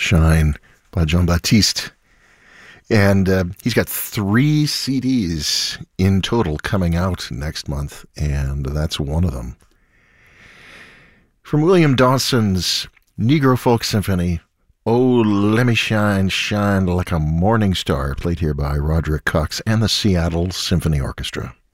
Shine by Jean-Baptiste. And he's got 3 CDs in total coming out next month, and that's one of them. From William Dawson's Negro Folk Symphony, Oh, Let Me Shine, Shine Like a Morning Star, played here by Roderick Cox and the Seattle Symphony Orchestra.